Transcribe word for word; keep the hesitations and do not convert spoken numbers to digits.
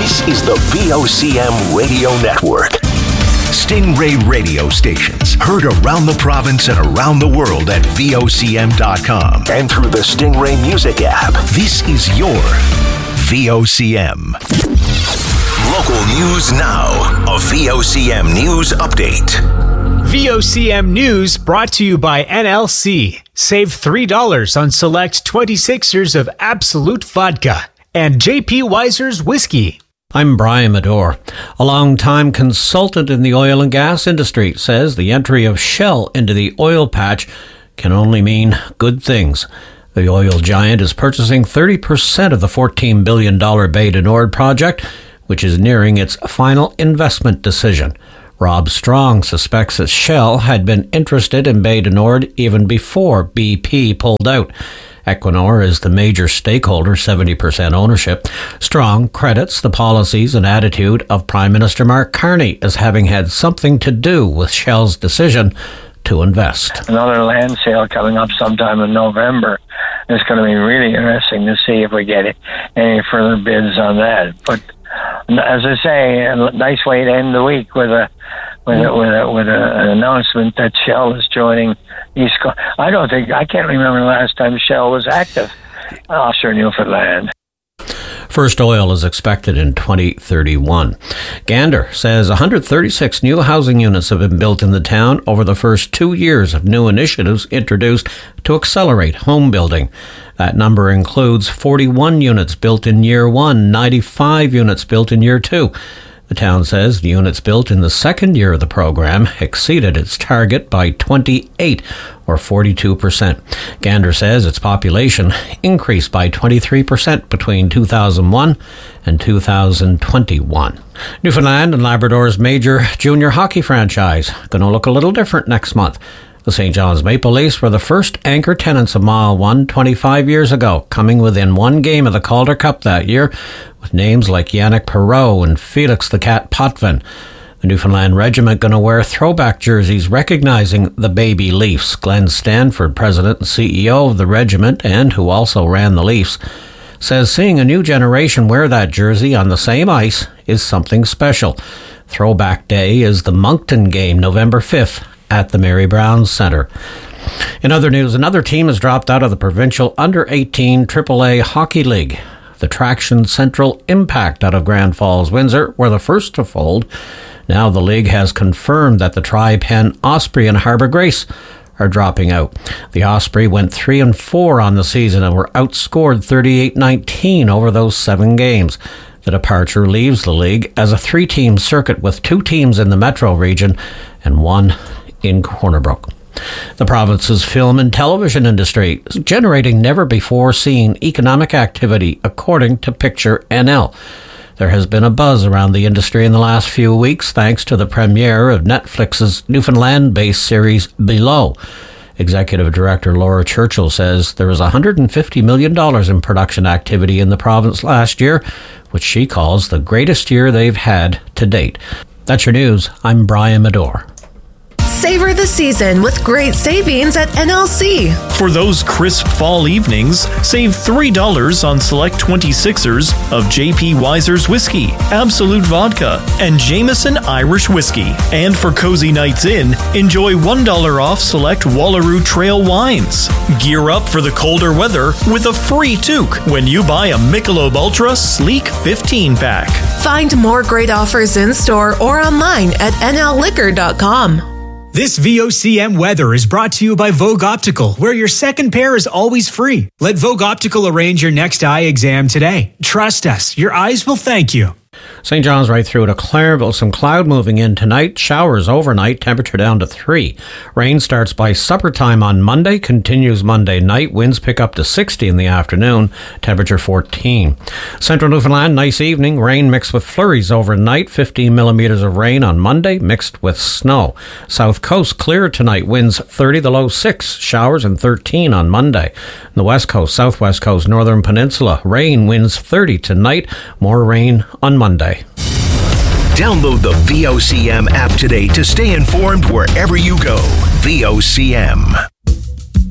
This is the V O C M Radio Network. Stingray radio stations heard around the province and around the world at V O C M dot com and through the Stingray Music app. This is your V O C M. Local news now. A V O C M News Update. V O C M News brought to you by N L C. Save three dollars on select twenty-sixers of Absolute Vodka and J P Weiser's Whiskey. I'm Brian Medore. A long-time consultant in the oil and gas industry says the entry of Shell into the oil patch can only mean good things. The oil giant is purchasing thirty percent of the fourteen billion dollars Bay du Nord project, which is nearing its final investment decision. Rob Strong suspects that Shell had been interested in Bay du Nord even before B P pulled out. Equinor is the major stakeholder, seventy percent ownership. Strong credits the policies and attitude of Prime Minister Mark Carney as having had something to do with Shell's decision to invest. Another land sale coming up sometime in November. It's going to be really interesting to see if we get any further bids on that. But as I say, a nice way to end the week with a with a, with, a, with a, an announcement that Shell is joining East Coast. I don't think I can't remember the last time Shell was active offshore Newfoundland. First oil is expected in twenty thirty-one. Gander says one hundred thirty-six new housing units have been built in the town over the first two years of new initiatives introduced to accelerate home building. That number includes forty-one units built in year one, ninety-five units built in year two. The town says the units built in the second year of the program exceeded its target by twenty-eight, or forty-two percent. Gander says its population increased by twenty-three percent between two thousand one and two thousand twenty-one. Newfoundland and Labrador's major junior hockey franchise going to look a little different next month. The Saint John's Maple Leafs were the first anchor tenants of Mile one twenty-five years ago, coming within one game of the Calder Cup that year, with names like Yannick Perreault and Felix the Cat Potvin. The Newfoundland Regiment going to wear throwback jerseys recognizing the baby Leafs. Glenn Stanford, president and C E O of the regiment and who also ran the Leafs, says seeing a new generation wear that jersey on the same ice is something special. Throwback Day is the Moncton game, November fifth. At the Mary Brown Centre. In other news, another team has dropped out of the provincial under eighteen triple A Hockey League. The Traction Central Impact out of Grand Falls, Windsor were the first to fold. Now the league has confirmed that the Tri-Pen Osprey and Harbour Grace are dropping out. The Osprey went three and four on the season and were outscored thirty-eight nineteen over those seven games. The departure leaves the league as a three-team circuit with two teams in the metro region and one in Corner Brook. The province's film and television industry is generating never-before-seen economic activity, according to Picture N L. There has been a buzz around the industry in the last few weeks thanks to the premiere of Netflix's Newfoundland-based series Below. Executive Director Laura Churchill says there was one hundred fifty million dollars in production activity in the province last year, which she calls the greatest year they've had to date. That's your news. I'm Brian Medore. Savor the season with great savings at N L C. For those crisp fall evenings, save three dollars on select twenty-sixers of J P Weiser's Whiskey, Absolute Vodka, and Jameson Irish Whiskey. And for cozy nights in, enjoy one dollar off select Wallaroo Trail wines. Gear up for the colder weather with a free toque when you buy a Michelob Ultra Sleek fifteen pack. Find more great offers in store or online at N L liquor dot com. This V O C M weather is brought to you by Vogue Optical, where your second pair is always free. Let Vogue Optical arrange your next eye exam today. Trust us, your eyes will thank you. Saint John's right through to Clairville. Some cloud moving in tonight. Showers overnight. Temperature down to three. Rain starts by supper time on Monday. Continues Monday night. Winds pick up to sixty in the afternoon. Temperature fourteen. Central Newfoundland, nice evening. Rain mixed with flurries overnight. fifteen millimeters of rain on Monday mixed with snow. South Coast clear tonight. Winds thirty, the low six. Showers and thirteen on Monday. The West Coast, Southwest Coast, Northern Peninsula. Rain, winds thirty tonight. More rain on Monday. Download the V O C M app today to stay informed wherever you go. V O C M.